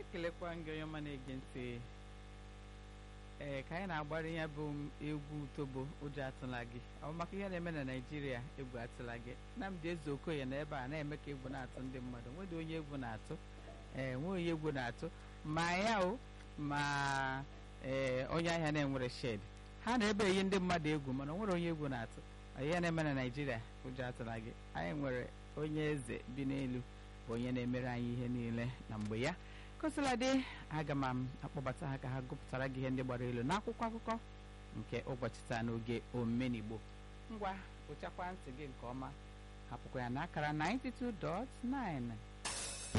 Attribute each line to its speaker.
Speaker 1: ekelekwa gị onye ọma na-ege ntị. Ka anyị na-agbara ya bụ egwu Tobo ụjọ atụla gị. Ọ maka ihe na-eme na Naịjirịa egwu atụla gị. Nnamdi Ezeokoye na ebe a na-eme ka egwu na-atụ ndị mmadụ. Nwedị onye egwu na-atụ. Nwe onye egwu na-atụ. Ma ya o ma onye ahịa na-enwere shed. Ha na-ebe eyi ndị mmadụ egwu mana nwere onye egwu na-atụ. Ihe na-eme na Naịjirịa ụjọ atụla gị. Anyị nwere onye eze bi n'elu bụ onye na-emere anyị ihe niile na mgbe ya. Kosiladị aga m akpọbata ha ka ha gụpụtara gị ihe ndị gbara elu n'akwụkwọ akụkọ nke ụbọchị taa n'oge omenigbo. Ngwa kpochakwa ntị gị nke ọma hapụkwa ya n'akara 92.9